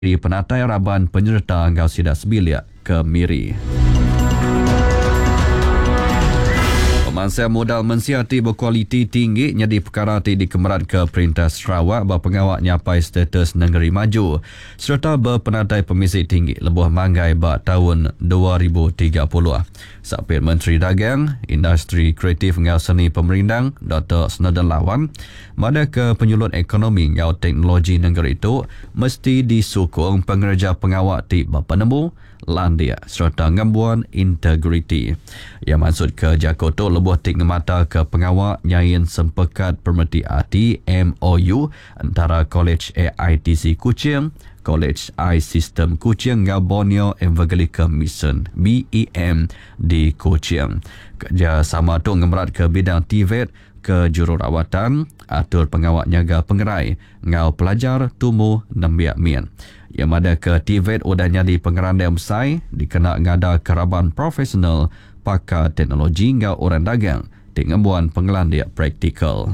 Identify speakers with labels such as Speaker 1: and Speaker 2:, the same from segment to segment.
Speaker 1: di penatai Raban penyerta Angau Sidat Sebilik ke Miri. Pemansah modal mensiasati berkualiti tinggi jadi perkara dikemerat ke Perintah Sarawak berpengawak nyapai status negeri maju serta berpenatai permisi tinggi lebuh manggai bak tahun 2030. Sapir Menteri Dagang, Industri Kreatif ngau seni pemerintang Dr. Snowden Lawan mada ke penyulut ekonomi ngau teknologi negeri itu mesti disokong pengerja pengawak di berpenemu landia serta ngambuan integriti. Ia maksud ke Jakoto lebuh tik ngemata ke pengawak nyain sempekat permeti arti MOU antara College AITC Kuching, College I-System Kuching ngau Borneo Evangelical Mission BEM di Kuching. Kerjasama tu ngemerat ke bidang TVET ke jururawatan, atur pengawak nyaga pengerai, ngau pelajar tumu nembiak min. Yang ada ke TVET udahnya di pengerandai mesai, dikena ngada keraban profesional, pakar teknologi ngau orang dagang, dengan pengelandiak praktikal.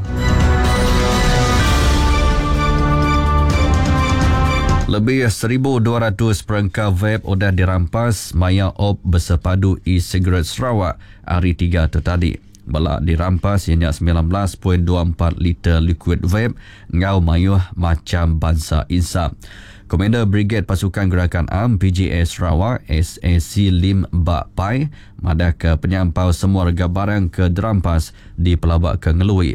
Speaker 1: Lebih 1,200 perangkap vape sudah dirampas maya op bersepadu e-cigarette Sarawak hari 3 tu tadi. Belak dirampas ianya 19.24 liter liquid vape ngau mayuh macam bangsa insap. Komander Brigade Pasukan Gerakan Am PGA Sarawak SAC Lim Bak Pai madah ke penyampau semua rega barang ke dirampas di pelabak ke ngelui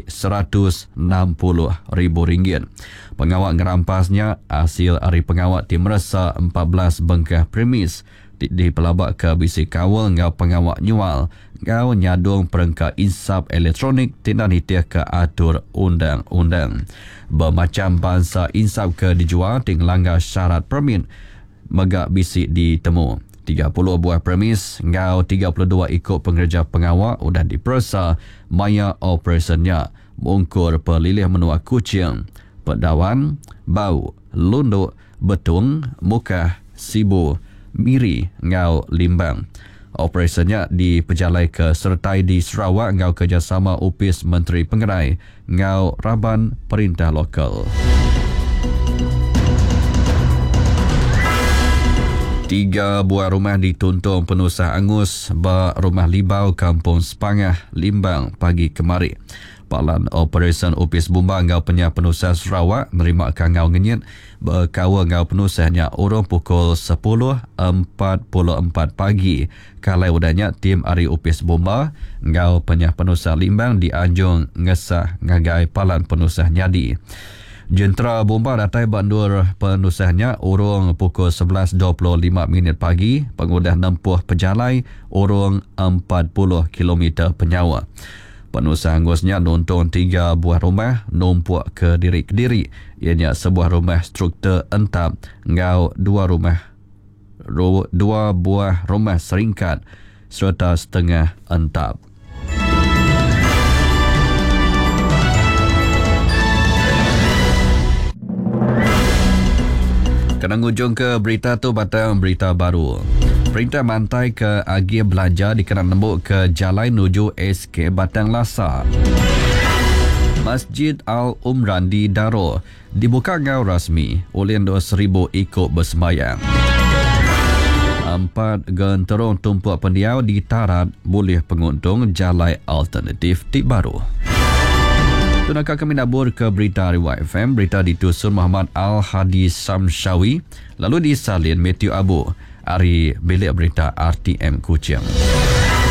Speaker 1: RM160,000. Pengawak ngerampasnya hasil hari pengawak tim merasa 14 bengkah premis di pelabak ke bisi kawal ngau pengawak nyual ngau nyadung perangkat insap elektronik tindak hitiah ke atur undang-undang. Bermacam bangsa insap ke dijual ting langgar syarat permit megak bisi ditemu. 30 buah premis ngau 32 ikut pengerja pengawak sudah diperasa maya operasionnya mengungkur pelilih menua kucing, pedawan, bau, lunduk, betung, mukah, sibu, Miri ngau Limbang. Operasinya diperjalai ke sertai di Sarawak ngau kerjasama Upis Menteri Pengerai ngau Raban Perintah Lokal. 3 buah rumah dituntung penusah angus rumah Libau Kampung Sepangah Limbang pagi kemari. Palan Operasi Upis Bumba ngau penusah Sarawak menerima kangau ngenyit berkawa ngau penusahnya urung pukul 10.44 pagi. Kalai udahnya tim Ari Upis Bumba ngau penusah Limbang di Anjung ngesah ngagai palan penusah nyadi. Jentera Bomba datai bandur penusahnya urung pukul 11.25 pagi. Pengudah nempuh pejalai urung 40 km penyawa. Penusah anggusnya nuntung 3 buah rumah numpuk ke diri-kediri. Ianya sebuah rumah struktur entap ngau 2 buah rumah seringkat serta setengah entap. Kena ngujung ke berita tu batang berita baru. Perintah mantai ke Agih Belajar dikenal nembuk ke jalan menuju SK Batang Lasa. Masjid Al-Umran di Daro dibuka ngau rasmi oleh 2,000 ikut bersembayang. 4 genterong tumpuak pendiau di Tarat boleh penguntung jalan alternatif di baru. Tunakah kami nabur ke berita Riwayat FM. Berita ditusun Muhammad Al-Hadi Samshawi lalu disalin Matthew Abu. Hari bilik berita RTM Kuching.